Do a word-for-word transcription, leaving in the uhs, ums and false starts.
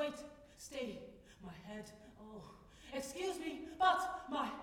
Wait, stay. My head. Oh, excuse me, but my